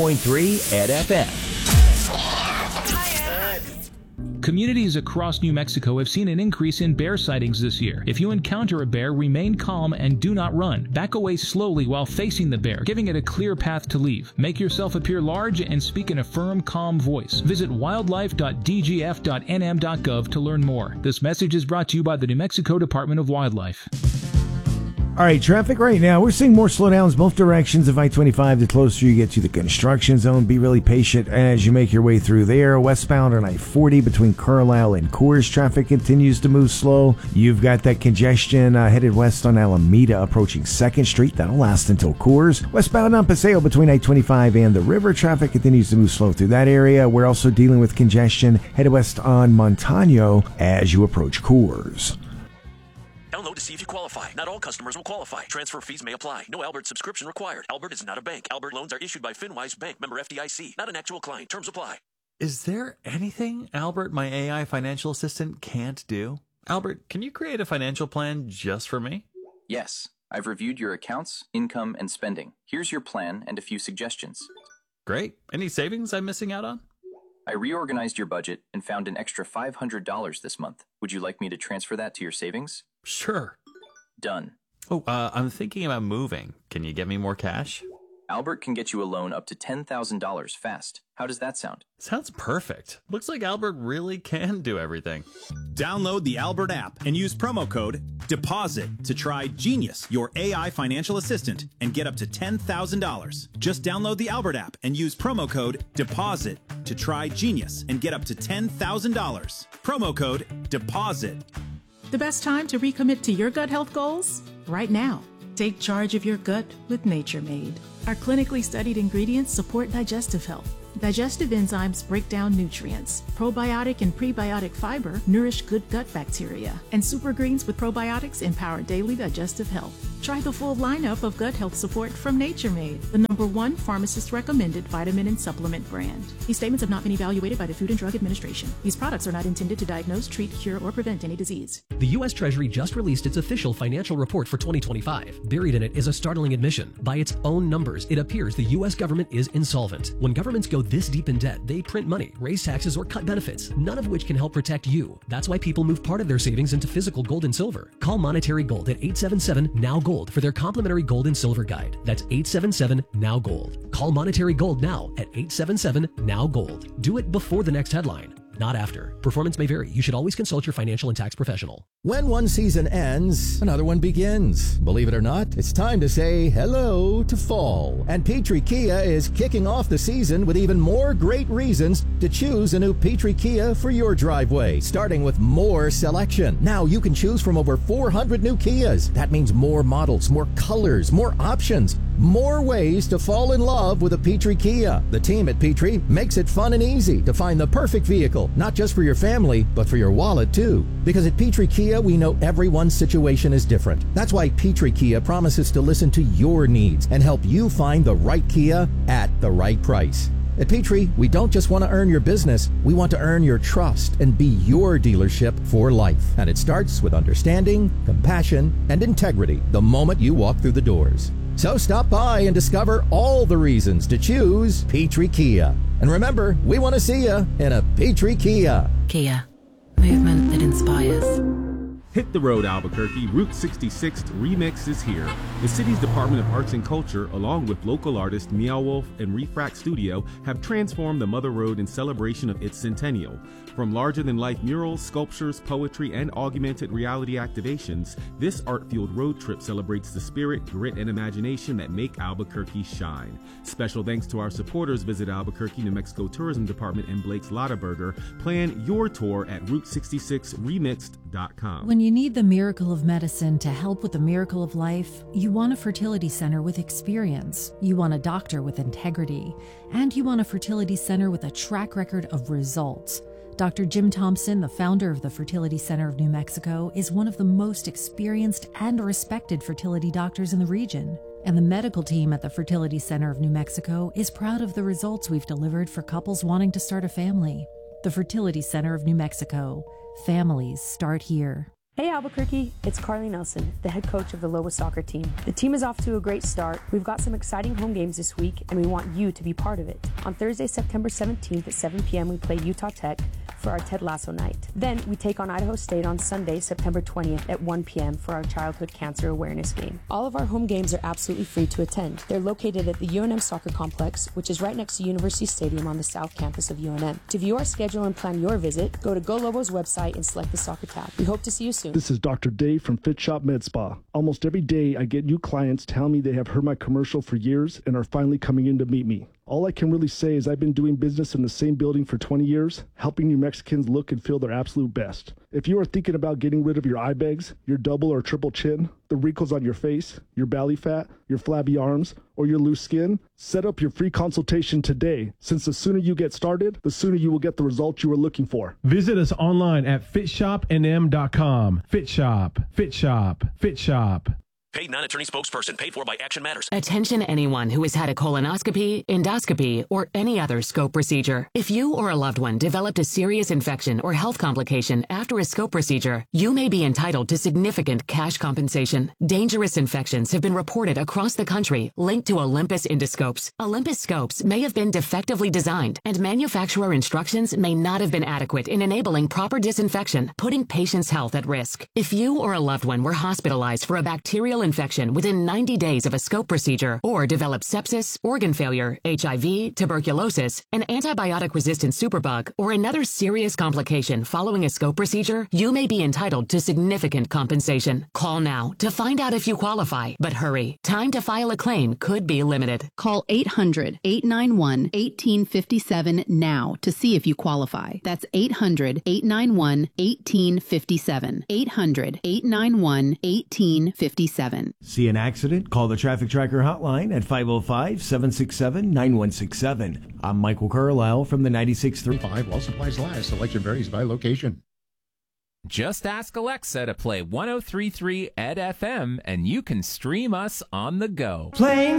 101.3 at FM. Communities across New Mexico have seen an increase in bear sightings this year. If you encounter a bear, remain calm and do not run. Back away slowly while facing the bear, giving it a clear path to leave. Make yourself appear large and speak in a firm, calm voice. Visit wildlife.dgf.nm.gov to learn more. This message is brought to you by the New Mexico Department of Wildlife. All right, traffic right now. We're seeing more slowdowns both directions of I-25. The closer you get to the construction zone, be really patient as you make your way through there. Westbound on I-40 between Carlisle and Coors, traffic continues to move slow. You've got that congestion headed west on Alameda approaching 2nd Street. That'll last until Coors. Westbound on Paseo between I-25 and the river, traffic continues to move slow through that area. We're also dealing with congestion headed west on Montano as you approach Coors. Download to see if you qualify. Not all customers will qualify. Transfer fees may apply. No Albert subscription required. Albert is not a bank. Albert loans are issued by FinWise Bank, member FDIC. Not an actual client. Terms apply. Is there anything Albert, my AI financial assistant, can't do? Albert, can you create a financial plan just for me? Yes. I've reviewed your accounts, income, and spending. Here's your plan and a few suggestions. Great. Any savings I'm missing out on? I reorganized your budget and found an extra $500 this month. Would you like me to transfer that to your savings? Sure. Done. Oh, I'm thinking about moving. Can you get me more cash? Albert can get you a loan up to $10,000 fast. How does that sound? Sounds perfect. Looks like Albert really can do everything. Download the Albert app and use promo code DEPOSIT to try Genius, your AI financial assistant, and get up to $10,000. Just download the Albert app and use promo code DEPOSIT to try Genius and get up to $10,000. Promo code DEPOSIT. The best time to recommit to your gut health goals? Right now. Take charge of your gut with Nature Made. Our clinically studied ingredients support digestive health. Digestive enzymes break down nutrients. Probiotic and prebiotic fiber nourish good gut bacteria. And super greens with probiotics empower daily digestive health. Try the full lineup of gut health support from Nature Made, the #1 pharmacist-recommended vitamin and supplement brand. These statements have not been evaluated by the Food and Drug Administration. These products are not intended to diagnose, treat, cure, or prevent any disease. The U.S. Treasury just released its official financial report for 2025. Buried in it is a startling admission. By its own numbers, it appears the U.S. government is insolvent. When governments go this deep in debt, they print money, raise taxes, or cut benefits, none of which can help protect you. That's why people move part of their savings into physical gold and silver. Call Monetary Gold at 877-NOW-GOLD for their complimentary gold and silver guide. That's 877-NOW-GOLD. Call Monetary Gold now at 877-NOW-GOLD. Do it before the next headline, not after. Performance may vary. You should always consult your financial and tax professional. When one season ends, another one begins. Believe it or not, it's time to say hello to fall. And Petrie Kia is kicking off the season with even more great reasons to choose a new Petrie Kia for your driveway, starting with more selection. Now you can choose from over 400 new Kias. That means more models, more colors, more options, more ways to fall in love with a Petrie Kia. The team at Petrie makes it fun and easy to find the perfect vehicle, not just for your family, but for your wallet too. Because at Petrie Kia, we know everyone's situation is different. That's why Petrie Kia promises to listen to your needs and help you find the right Kia at the right price. At Petrie, we don't just want to earn your business, we want to earn your trust and be your dealership for life. And it starts with understanding, compassion, and integrity the moment you walk through the doors. So stop by and discover all the reasons to choose Petrie Kia. And remember, we want to see you in a Petrie Kia. Kia. Movement that inspires. Hit the road, Albuquerque. Route 66 Remix is here. The city's Department of Arts and Culture, along with local artists Meow Wolf and Refract Studio, have transformed the Mother Road in celebration of its centennial. From larger-than-life murals, sculptures, poetry, and augmented reality activations, this art-fueled road trip celebrates the spirit, grit, and imagination that make Albuquerque shine. Special thanks to our supporters. Visit Albuquerque, New Mexico Tourism Department and Blake's Lottaburger. Plan your tour at Route66remixed.com. When you need the miracle of medicine to help with the miracle of life, you want a fertility center with experience. You want a doctor with integrity. And you want a fertility center with a track record of results. Dr. Jim Thompson, the founder of the Fertility Center of New Mexico, is one of the most experienced and respected fertility doctors in the region. And the medical team at the Fertility Center of New Mexico is proud of the results we've delivered for couples wanting to start a family. The Fertility Center of New Mexico. Families start here. Hey Albuquerque, it's Carly Nelson, the head coach of the Lobo soccer team. The team is off to a great start. We've got some exciting home games this week, and we want you to be part of it. On Thursday, September 17th at 7 p.m., we play Utah Tech for our Ted Lasso night. Then we take on Idaho State on Sunday, September 20th at 1 p.m. for our childhood cancer awareness game. All of our home games are absolutely free to attend. They're located at the UNM Soccer Complex, which is right next to University Stadium on the south campus of UNM. To view our schedule and plan your visit, go to Go Lobos website and select the soccer tab. We hope to see you soon. This is Dr. Dave from Fit Shop Med Spa. Almost every day I get new clients telling me they have heard my commercial for years and are finally coming in to meet me. All I can really say is I've been doing business in the same building for 20 years, helping New Mexicans look and feel their absolute best. If you are thinking about getting rid of your eye bags, your double or triple chin, the wrinkles on your face, your belly fat, your flabby arms, or your loose skin, set up your free consultation today, since the sooner you get started, the sooner you will get the results you are looking for. Visit us online at fitshopnm.com. Fitshop. Paid non-attorney spokesperson. Paid for by Action Matters. Attention anyone who has had a colonoscopy, endoscopy, or any other scope procedure. If you or a loved one developed a serious infection or health complication after a scope procedure, you may be entitled to significant cash compensation. Dangerous infections have been reported across the country linked to Olympus endoscopes. Olympus scopes may have been defectively designed, and manufacturer instructions may not have been adequate in enabling proper disinfection, putting patients' health at risk. If you or a loved one were hospitalized for a bacterial infection within 90 days of a scope procedure, or developed sepsis, organ failure, HIV, tuberculosis, an antibiotic-resistant superbug, or another serious complication following a scope procedure, you may be entitled to significant compensation. Call now to find out if you qualify, but hurry. Time to file a claim could be limited. Call 800-891-1857 now to see if you qualify. That's 800-891-1857. 800-891-1857. See an accident? Call the Traffic Tracker hotline at 505-767-9167. I'm Michael Carlisle from the 96.3. While supplies last, selection varies by location. Just ask Alexa to play 103.3 Ed FM, and you can stream us on the go. Playing